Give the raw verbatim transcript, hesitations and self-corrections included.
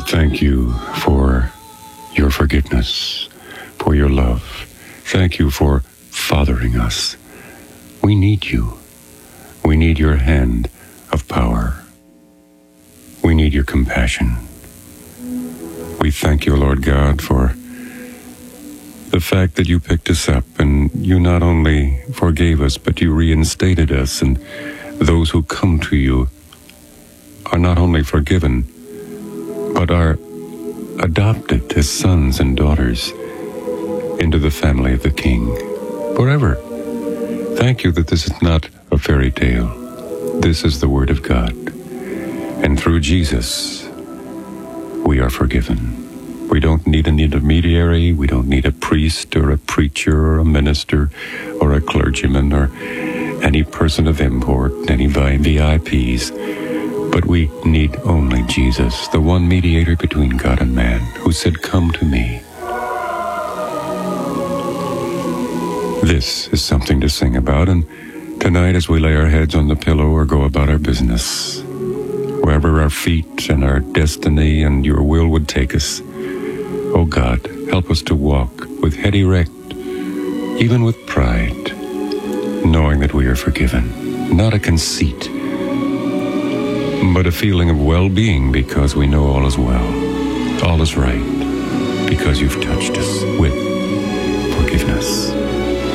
Thank you for your forgiveness, for your love. Thank you for fathering us. We need you. We need your hand of power. We need your compassion. We thank you, Lord God, for the fact that you picked us up and you not only forgave us, but you reinstated us, and those who come to you are not only forgiven, but are adopted as sons and daughters into the family of the King forever. Thank you that this is not a fairy tale. This is the Word of God. And through Jesus, we are forgiven. We don't need an intermediary. We don't need a priest or a preacher or a minister or a clergyman or any person of import, any V I Ps. But we need only Jesus, the one mediator between God and man, who said, "Come to me." This is something to sing about, and tonight as we lay our heads on the pillow or go about our business, wherever our feet and our destiny and your will would take us, oh God, help us to walk with head erect, even with pride, knowing that we are forgiven. Not a conceit, but a feeling of well-being because we know all is well, all is right, because you've touched us with